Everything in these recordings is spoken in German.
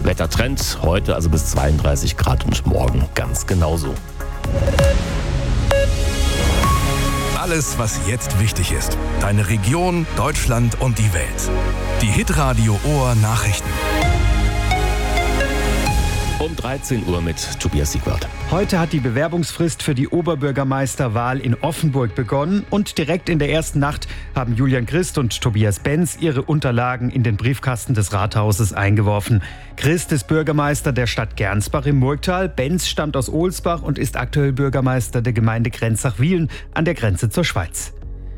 Wettertrend, heute also bis 32 Grad und morgen ganz genauso. Alles, was jetzt wichtig ist. Deine Region, Deutschland und die Welt. Die Hitradio Ohr Nachrichten. Um 13 Uhr mit Tobias Siegwart. Heute hat die Bewerbungsfrist für die Oberbürgermeisterwahl in Offenburg begonnen und direkt in der ersten Nacht haben Julian Christ und Tobias Benz ihre Unterlagen in den Briefkasten des Rathauses eingeworfen. Christ ist Bürgermeister der Stadt Gernsbach im Murgtal, Benz stammt aus Ohlsbach und ist aktuell Bürgermeister der Gemeinde Grenzach-Wielen an der Grenze zur Schweiz.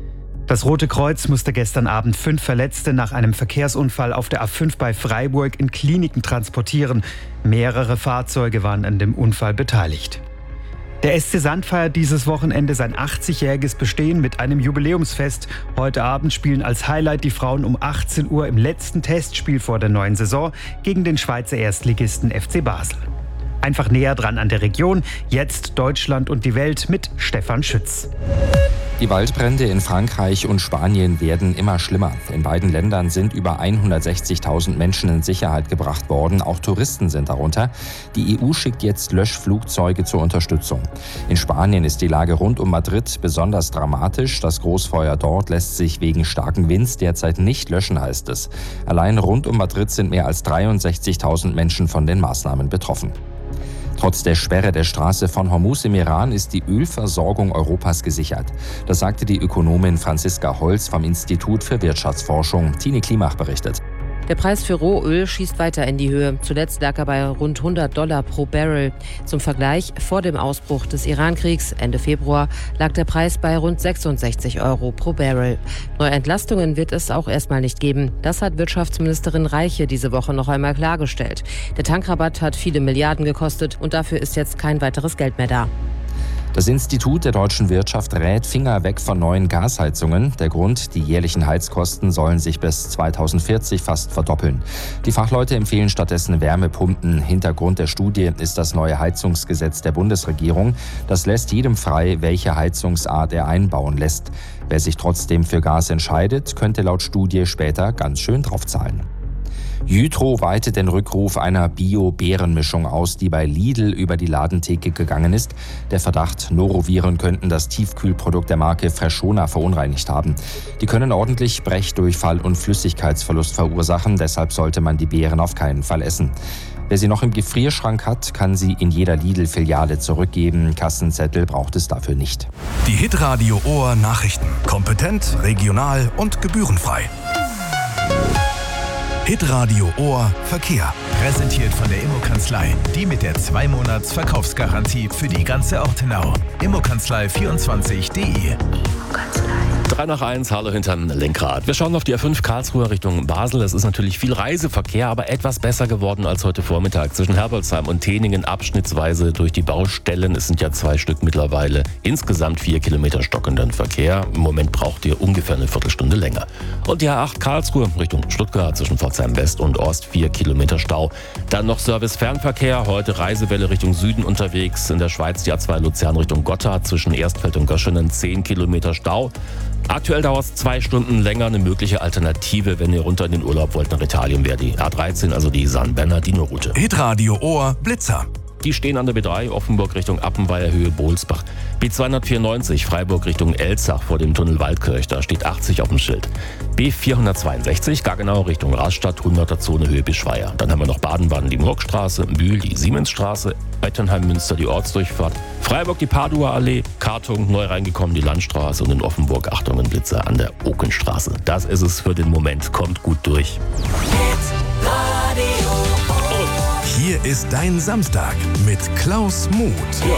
Das Rote Kreuz musste gestern Abend 5 Verletzte nach einem Verkehrsunfall auf der A5 bei Freiburg in Kliniken transportieren. Mehrere Fahrzeuge waren an dem Unfall beteiligt. Der SC Sand feiert dieses Wochenende sein 80-jähriges Bestehen mit einem Jubiläumsfest. Heute Abend spielen als Highlight die Frauen um 18 Uhr im letzten Testspiel vor der neuen Saison gegen den Schweizer Erstligisten FC Basel. Einfach näher dran an der Region, jetzt Deutschland und die Welt mit Stefan Schütz. Die Waldbrände in Frankreich und Spanien werden immer schlimmer. In beiden Ländern sind über 160.000 Menschen in Sicherheit gebracht worden. Auch Touristen sind darunter. Die EU schickt jetzt Löschflugzeuge zur Unterstützung. In Spanien ist die Lage rund um Madrid besonders dramatisch. Das Großfeuer dort lässt sich wegen starken Winds derzeit nicht löschen, heißt es. Allein rund um Madrid sind mehr als 63.000 Menschen von den Maßnahmen betroffen. Trotz der Sperre der Straße von Hormuz im Iran ist die Ölversorgung Europas gesichert. Das sagte die Ökonomin Franziska Holz vom Institut für Wirtschaftsforschung. Tini Klimach berichtet. Der Preis für Rohöl schießt weiter in die Höhe. Zuletzt lag er bei rund $100 pro Barrel. Zum Vergleich, vor dem Ausbruch des Iran-Kriegs Ende Februar lag der Preis bei rund 66 € pro Barrel. Neue Entlastungen wird es auch erstmal nicht geben. Das hat Wirtschaftsministerin Reiche diese Woche noch einmal klargestellt. Der Tankrabatt hat viele Milliarden gekostet und dafür ist jetzt kein weiteres Geld mehr da. Das Institut der deutschen Wirtschaft rät Finger weg von neuen Gasheizungen. Der Grund, die jährlichen Heizkosten sollen sich bis 2040 fast verdoppeln. Die Fachleute empfehlen stattdessen Wärmepumpen. Hintergrund der Studie ist das neue Heizungsgesetz der Bundesregierung. Das lässt jedem frei, welche Heizungsart er einbauen lässt. Wer sich trotzdem für Gas entscheidet, könnte laut Studie später ganz schön draufzahlen. Jytro weitet den Rückruf einer Bio-Beerenmischung aus, die bei Lidl über die Ladentheke gegangen ist. Der Verdacht, Noroviren könnten das Tiefkühlprodukt der Marke Freshona verunreinigt haben. Die können ordentlich Brechdurchfall und Flüssigkeitsverlust verursachen, deshalb sollte man die Beeren auf keinen Fall essen. Wer sie noch im Gefrierschrank hat, kann sie in jeder Lidl-Filiale zurückgeben. Kassenzettel braucht es dafür nicht. Die Hitradio Ohr Nachrichten. Kompetent, regional und gebührenfrei. Hitradio Ohr Verkehr. Präsentiert von der Immokanzlei. Die mit der 2-Monats-Verkaufsgarantie für die ganze Ortenau. Immokanzlei24.de. 3 nach 1, Hallo hinterm Lenkrad. Wir schauen auf die A5 Karlsruhe Richtung Basel. Es ist natürlich viel Reiseverkehr, aber etwas besser geworden als heute Vormittag. Zwischen Herbolzheim und Teningen abschnittsweise durch die Baustellen. Es sind ja 2 Stück mittlerweile. Insgesamt 4 Kilometer stockenden Verkehr. Im Moment braucht ihr ungefähr eine Viertelstunde länger. Und die A8 Karlsruhe Richtung Stuttgart zwischen Pforzheim West und Ost 4 Kilometer Stau. Dann noch Service-Fernverkehr. Heute Reisewelle Richtung Süden unterwegs. In der Schweiz die A2 Luzern Richtung Gotthard zwischen Erstfeld und Göschenen 10 Kilometer Stau. Aktuell dauert es 2 Stunden länger. Eine mögliche Alternative, wenn ihr runter in den Urlaub wollt nach Italien, wäre die A13, also die San Bernardino-Route. Hitradio Ohr Blitzer. Die stehen an der B3, Offenburg Richtung Appenweier, Höhe Bohlsbach. B294, Freiburg Richtung Elzach vor dem Tunnel Waldkirch, da steht 80 auf dem Schild. B462, Gaggenau Richtung Rastatt, 100er Zone Höhe Bischweier. Dann haben wir noch Baden-Baden die Murgstraße, Bühl die Siemensstraße, Ettenheim-Münster die Ortsdurchfahrt, Freiburg die Padua-Allee, Kartung neu reingekommen die Landstraße und in Offenburg Achtung ein Blitzer an der Okenstraße. Das ist es für den Moment, kommt gut durch. Hier ist dein Samstag mit Klaus Muth. Ja,